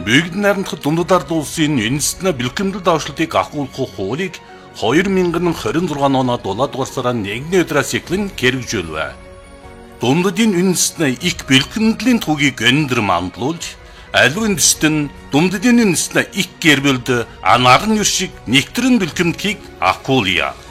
Бүгд найрамдах дундад улсын үндэстэн бэлтгэмдэл давшлтыг ахуулах хуулийг 2026 оноо 7 дугаар сарын 1-ний өдрөөс эхлэн хэрэгжүүлвэ. Дундадын үндэстэн их бэлтгэмдлийн түүхийг өндөр мандуулж, аль үндэстэн дундадын үндэстэн их гэрбэлд анарын шиг нэгтрэн бэлтгэмдгийг ахуулъя.